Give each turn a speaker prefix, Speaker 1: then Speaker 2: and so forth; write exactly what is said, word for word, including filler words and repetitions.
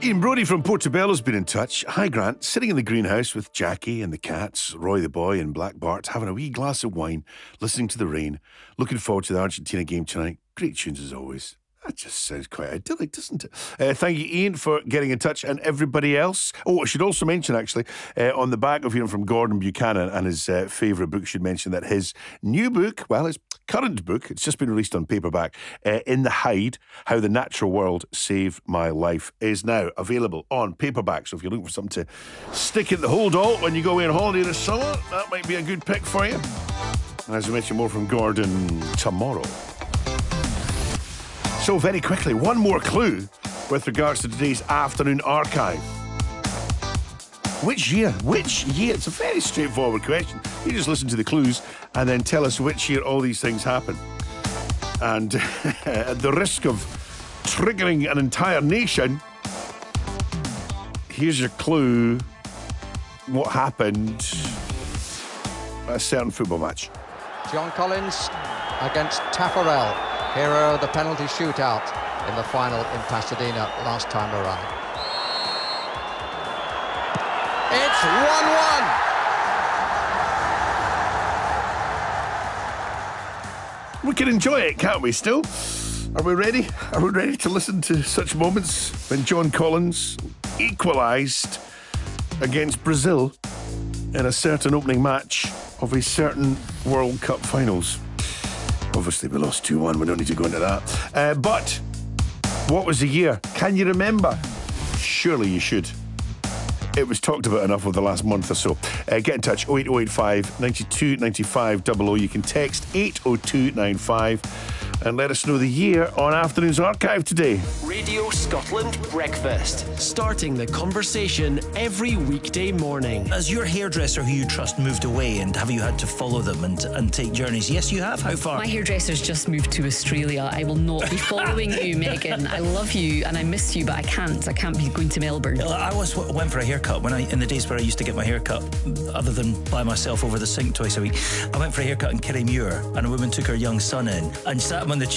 Speaker 1: Ian Brody from Portobello's been in touch. Hi Grant, sitting in the greenhouse with Jackie and the cats, Roy the boy and Black Bart, having a wee glass of wine, listening to the rain, looking forward to the Argentina game tonight. Great tunes as always. That just sounds quite idyllic, doesn't it? Uh, thank you, Ian, for getting in touch, and everybody else. Oh, I should also mention, actually, uh, on the back of hearing from Gordon Buchanan and his uh, favourite book, should mention that his new book, well, his current book, it's just been released on paperback, uh, In the Hyde, How the Natural World Saved My Life, is now available on paperback. So if you're looking for something to stick in the hold all when you go away on holiday this summer, that might be a good pick for you. And as I mentioned, more from Gordon tomorrow. So very quickly, one more clue with regards to today's afternoon archive. Which year? Which year? It's a very straightforward question. You just listen to the clues and then tell us which year all these things happen. And at the risk of triggering an entire nation, here's your clue. What happened at a certain football match?
Speaker 2: John Collins against Taffarel. Hero of the penalty shootout in the final in Pasadena last time around. It's one one.
Speaker 1: We can enjoy it, can't we, still? Are we ready? Are we ready to listen to such moments when John Collins equalised against Brazil in a certain opening match of a certain World Cup finals? Obviously, we lost two one. We don't need to go into that. Uh, but what was the year? Can you remember? Surely you should. It was talked about enough over the last month or so. Uh, get in touch, oh eight oh eight five, nine two nine five double oh. You can text eight oh two nine five and let us know the year on Afternoon's Archive today.
Speaker 3: Radio Scotland Breakfast. Starting the conversation every weekday morning.
Speaker 4: Has your hairdresser who you trust moved away, and have you had to follow them and, and take journeys? Yes, you have. How far?
Speaker 5: My hairdresser's just moved to Australia. I will not be following you, Megan. I love you and I miss you, but I can't. I can't be going to Melbourne.
Speaker 4: I was went for a haircut when I in the days where I used to get my hair cut, other than by myself over the sink twice a week. I went for a haircut in Kirriemuir, and a woman took her young son in and sat him on the chair